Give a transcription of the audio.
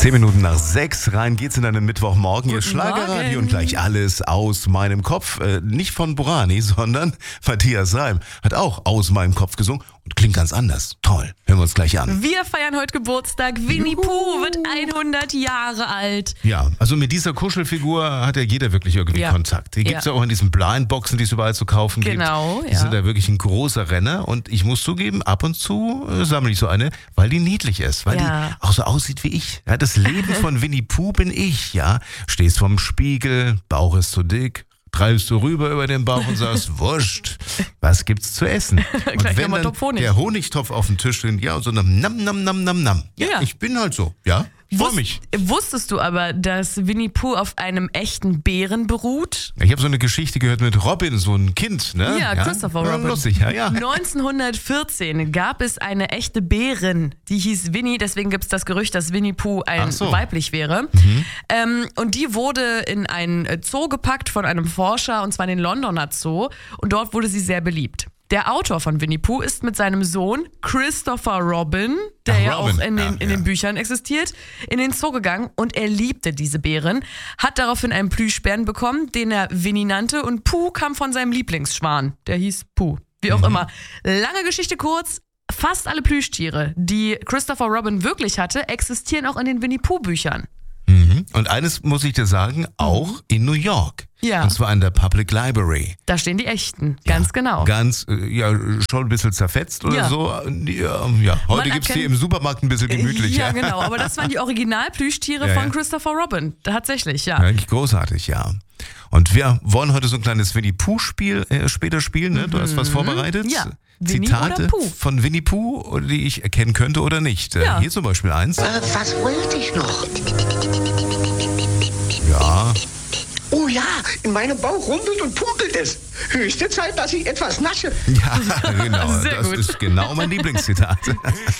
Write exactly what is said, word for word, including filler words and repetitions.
Zehn Minuten nach sechs, rein geht's in einen Mittwochmorgen. Ihr Schlagerradio und gleich alles aus meinem Kopf. Äh, nicht von Borani, sondern Matthias Reim hat auch aus meinem Kopf gesungen und klingt ganz anders. Toll, hören wir uns gleich an. Wir feiern heute Geburtstag. Winnie Juhu. Pooh wird hundert Jahre alt. Ja, also mit dieser Kuschelfigur hat ja jeder wirklich irgendwie ja. Kontakt. Die gibt's ja. ja auch in diesen Blindboxen, die es überall zu kaufen genau, gibt. Die ja. sind ja wirklich ein großer Renner und ich muss zugeben, ab und zu äh, sammle ich so eine, weil die niedlich ist, weil ja. die auch so aussieht wie ich. Ja, das Leben von Winnie Pooh bin ich, ja. Stehst vorm Spiegel, Bauch ist zu dick, treibst du rüber über den Bauch und sagst, wurscht, was gibt's zu essen? Und wenn dann der Honigtopf auf dem Tisch steht, ja, und so nam, nam, nam, nam, nam, nam. Ja, ja, ich bin halt so, ja. Freu mich. Wusstest du aber, dass Winnie Pooh auf einem echten Bären beruht? Ich habe so eine Geschichte gehört mit Robin, so ein Kind, ne? Ja, ja? Christopher ja, Robin. Lustig, ja, ja. neunzehnhundertvierzehn gab es eine echte Bärin, die hieß Winnie, deswegen gibt es das Gerücht, dass Winnie Pooh ein so. weiblich wäre. Mhm. Ähm, und die wurde in einen Zoo gepackt von einem Forscher, und zwar in den Londoner Zoo, und dort wurde sie sehr beliebt. Der Autor von Winnie Pooh ist mit seinem Sohn Christopher Robin, der Ach, ja Robin. auch in den, ja, in den ja. Büchern existiert, in den Zoo gegangen und er liebte diese Bären, hat daraufhin einen Plüschbären bekommen, den er Winnie nannte, und Pooh kam von seinem Lieblingsschwan, der hieß Pooh, wie auch mhm. immer. Lange Geschichte kurz, fast alle Plüschtiere, die Christopher Robin wirklich hatte, existieren auch in den Winnie Pooh Büchern. Mhm. Und eines muss ich dir sagen, auch mhm. in New York. Ja. Und zwar in der Public Library. Da stehen die echten, ganz ja, genau. Ganz, ja, schon ein bisschen zerfetzt oder ja. so. Ja, ja. Heute gibt es die im Supermarkt ein bisschen gemütlich. Ja, genau, aber das waren die Originalplüschtiere ja, von ja. Christopher Robin, tatsächlich, ja. ja. Eigentlich großartig, ja. Und wir wollen heute so ein kleines Winnie Pooh-Spiel äh, später spielen, ne? Du hast was vorbereitet? Ja. Zitate von Winnie Pooh, die ich erkennen könnte oder nicht. Ja. Hier zum Beispiel eins. Äh, was wollte ich noch? Ja. Oh ja, in meinem Bauch rumpelt und pukelt es. Höchste Zeit, dass ich etwas nasche. Ja, genau. Sehr das gut. ist genau mein Lieblingszitat.